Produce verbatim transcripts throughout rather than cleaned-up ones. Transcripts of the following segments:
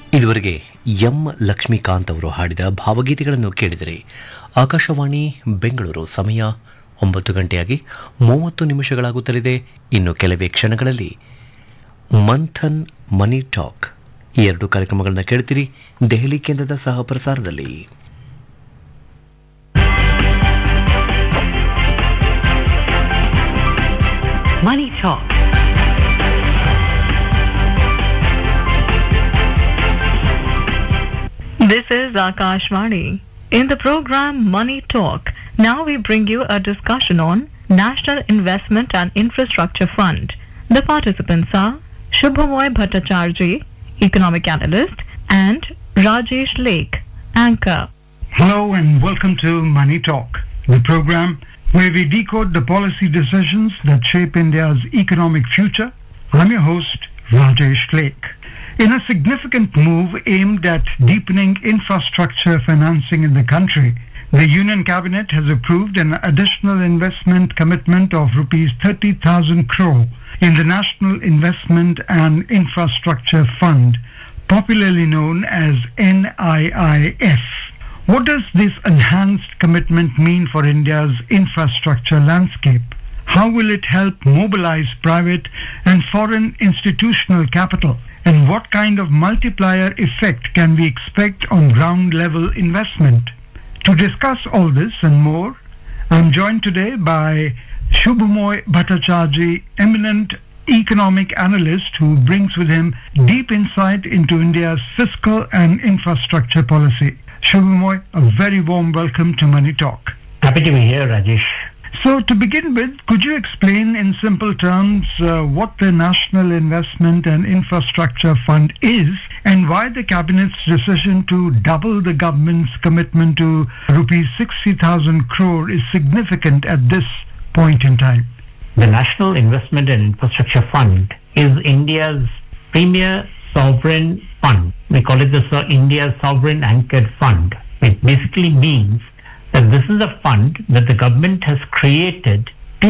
ಇದುವರೆಗೆ ಎಂ ಲಕ್ಷ್ಮೀಕಾಂತ್ ಅವರು ಹಾಡಿದ ಭಾವಗೀತೆಗಳನ್ನು ಕೇಳಿದರೆ ಆಕಾಶವಾಣಿ ಬೆಂಗಳೂರು ಸಮಯ ಒಂಬತ್ತು ಗಂಟೆಯಾಗಿ ಮೂವತ್ತು ನಿಮಿಷಗಳಾಗುತ್ತಲಿದೆ. ಇನ್ನು ಕೆಲವೇ ಕ್ಷಣಗಳಲ್ಲಿ ಮಂಥನ್ ಮನಿ ಟಾಕ್ ಈ ಎರಡು ಕಾರ್ಯಕ್ರಮಗಳನ್ನು ಕೇಳ್ತೀರಿ ದೆಹಲಿ ಕೇಂದ್ರದ ಸಹ ಪ್ರಸಾರದಲ್ಲಿ. Money Talk. This is Akashvani. In the program Money Talk, now we bring you a discussion on National Investment and Infrastructure Fund. The participants are Shubhamoy Bhattacharjee, Economic Analyst, and Rajesh Lake, Anchor. Hello and welcome to Money Talk, the program where we decode the policy decisions that shape India's economic future. I'm your host, Rajesh Lake. In a significant move aimed at deepening infrastructure financing in the country, the Union Cabinet has approved an additional investment commitment of rupees thirty thousand crore in the National Investment and Infrastructure Fund, popularly known as N I I F. What does this enhanced commitment mean for India's infrastructure landscape? How will it help mobilize private and foreign institutional capital? And what kind of multiplier effect can we expect on ground-level investment? To discuss all this and more, I'm joined today by Shubhamoy Bhattacharjee, eminent economic analyst who brings with him deep insight into India's fiscal and infrastructure policy. Shubhamoy, a very warm welcome to Money Talk. Happy to be here, Rajesh. So to begin with, could you explain in simple terms uh, what the National Investment and Infrastructure Fund is and why the Cabinet's decision to double the government's commitment to rupees sixty thousand crore is significant at this point in time? The National Investment and Infrastructure Fund is India's premier sovereign fund. We call it the so- India Sovereign Anchored Fund. It basically means that this is a fund that the government has created to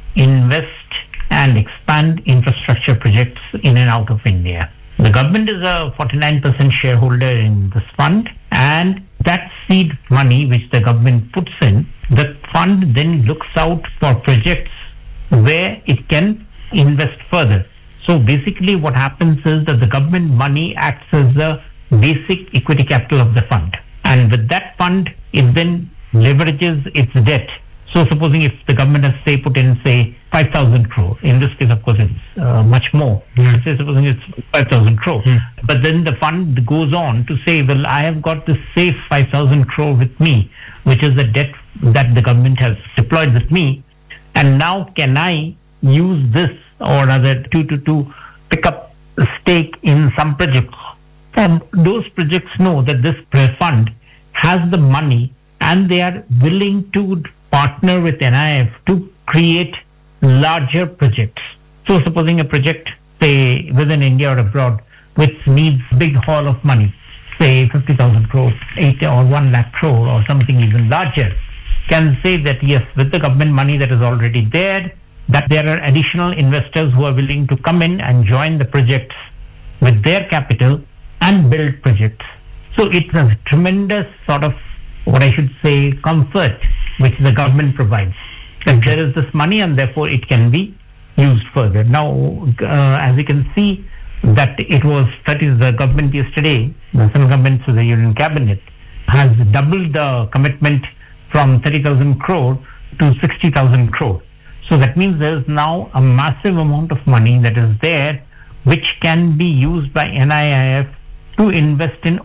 invest and expand infrastructure projects in and out of India. The government is a forty-nine percent shareholder in this fund, and that seed money which the government puts in, the fund then looks out for projects where it can invest further. So basically what happens is that the government money acts as the basic equity capital of the fund. And with that fund, it then leverages its debt. So supposing if the government has say put in say five thousand crore, in this case of course it's uh, much more, mm. say supposing it's five thousand crore, mm. but then the fund goes on to say, well, I have got this safe five thousand crore with me, which is the debt that the government has deployed with me, and now can I use this or rather to, to, to pick up a stake in some projects, and those projects know that this fund has the money and they are willing to partner with N I F to create larger projects. So supposing a project, say within India or abroad, which needs big haul of money, say fifty thousand crore, eight or one lakh crore or something even larger, can say that yes, with the government money that is already there, that there are additional investors who are willing to come in and join the projects with their capital and build projects. So it's a tremendous sort of, what I should say, comfort which the government provides. That there is this money and therefore it can be used further. Now, uh, as you can see, that it was, that is the government yesterday, the central government through the Union Cabinet, has doubled the commitment from thirty thousand crore to sixty thousand crore. So that means there is now a massive amount of money that is there which can be used by N I I F to invest in